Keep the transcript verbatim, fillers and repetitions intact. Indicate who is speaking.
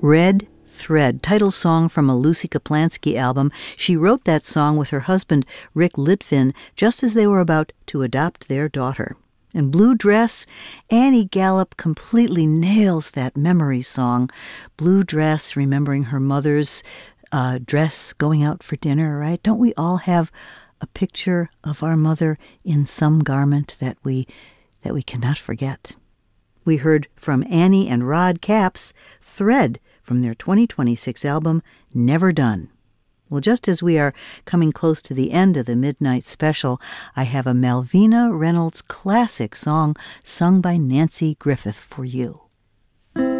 Speaker 1: Red Thread, title song from a Lucy Kaplansky album. She wrote that song with her husband, Rick Litvin, just as they were about to adopt their daughter. And Blue Dress, Annie Gallup completely nails that memory song. Blue Dress, remembering her mother's uh, dress going out for dinner, right? Don't we all have a picture of our mother in some garment that we that we cannot forget? We heard from Annie and Rod Capps, Thread, from their twenty twenty-six album, Never Done. Well, just as we are coming close to the end of the Midnight Special, I have a Malvina Reynolds classic song sung by Nanci Griffith for you.